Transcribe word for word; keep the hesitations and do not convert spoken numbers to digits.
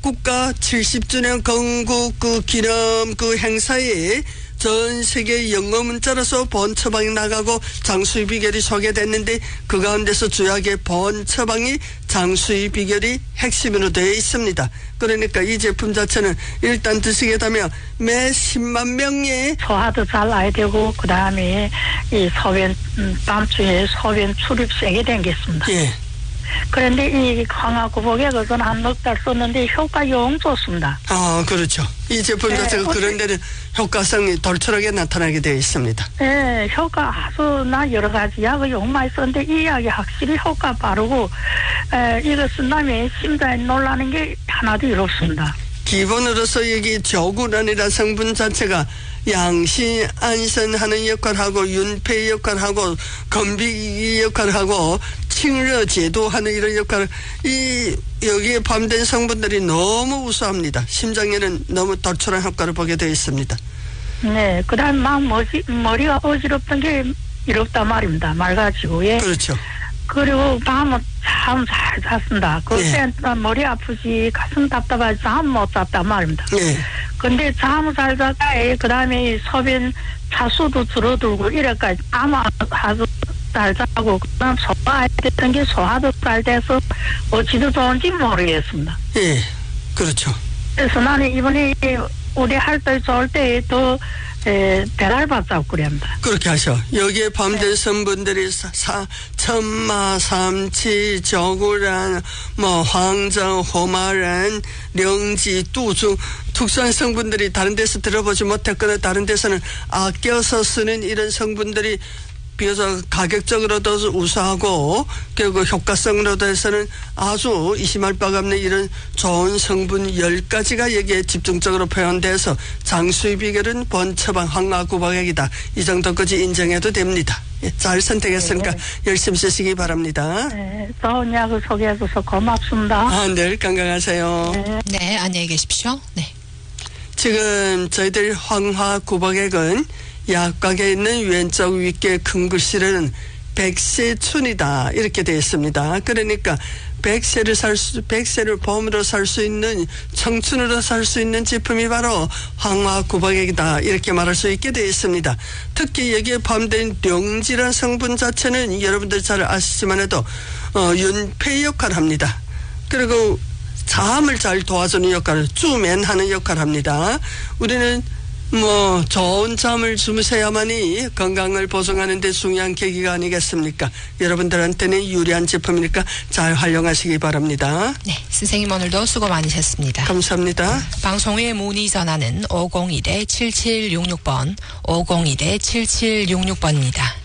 국가 칠십 주년 건국 그 기념 그 행사에 전 세계 영어 문자로서 번처방이 나가고 장수의 비결이 소개됐는데 그 가운데서 주요하게 번처방이 장수의 비결이 핵심으로 되어 있습니다. 그러니까 이 제품 자체는 일단 드시게 되면 매 십만 명의 소화도 잘 나야 되고 그 다음에 이 소변 음, 다음 주에 소변 출입 세게 되겠습니다. 예. 그런데 이 황화구복액을 한 넉 달 썼는데 효과 영 좋습니다. 아, 그렇죠. 이 제품 자체가 네, 그런 데는 효과성이 덜철하게 나타나게 되어 있습니다. 네, 효과 아주 나 여러 가지 약을 용 많이 썼는데 이 약이 확실히 효과 빠르고 에, 이거 쓴 다음에 심장에 놀라는 게 하나도 이렇습니다. 기본으로서 여기 저구란이라는 성분 자체가 양신 안선하는 역할하고 윤폐 역할하고 건비 역할하고 칭러 제도하는 이런 역할을 이 여기에 포함된 성분들이 너무 우수합니다. 심장에는 너무 덜철한 효과를 보게 되어 있습니다. 네, 그다음 막 머리, 머리가 어지럽던 게 이렇단 말입니다. 맑아지고 예. 그렇죠. 그리고 밤은 잠 잘 잤습니다. 그때 네. 머리 아프지 가슴 답답하지 잠 못 잤단 말입니다. 네. 근데 잠을 잘 자다 그 다음에 소변 차수도 줄어들고 이래까지 잠 아주 잘 자고 그다음 소화했던 게 소화도 잘 돼서 어찌도 좋은지 모르겠습니다. 예, 그렇죠. 그래서 나는 이번에 우리 할때 좋을 때 더 배달 받자고 그럽니다. 그렇게 하셔. 여기에 포함된 네. 성분들이 사, 사, 천마, 삼치, 저구란, 뭐 황정, 호마란, 령지, 뚜중 특수한 성분들이 다른 데서 들어보지 못했거나 다른 데서는 아껴서 쓰는 이런 성분들이 비교적 가격적으로도 우수하고 그리고 효과성으로도 해서는 아주 의심할 바가 없는 이런 좋은 성분 열 가지가 여기에 집중적으로 표현돼서 장수의 비결은 번처방 황화구복액이다. 이 정도까지 인정해도 됩니다. 예, 잘 선택했으니까 네. 열심히 쓰시기 바랍니다. 네, 좋은 약을 소개해줘서 고맙습니다. 아, 늘 건강하세요. 네. 네, 안녕히 계십시오. 네. 지금 저희들 황화구복액은 약곽에 있는 왼쪽 윗개 큰 글씨로는 백세춘이다 이렇게 되어 있습니다. 그러니까 백세를 살 수, 백세를 보험으로 살 수 있는 청춘으로 살 수 있는 제품이 바로 황화구복액이다 이렇게 말할 수 있게 되어 있습니다. 특히 여기에 포함된 령지란 성분 자체는 여러분들 잘 아시지만 해도 어, 윤폐 역할을 합니다. 그리고 잠을 잘 도와주는 역할을 주면하는 역할을 합니다. 우리는 뭐 좋은 잠을 주무셔야만이 건강을 보존하는 데 중요한 계기가 아니겠습니까? 여러분들한테는 유리한 제품이니까 잘 활용하시기 바랍니다. 네, 선생님 오늘도 수고 많으셨습니다. 감사합니다. 방송의 문의 전화는 오공일 칠칠육육 번 오공일 칠칠육육 번입니다.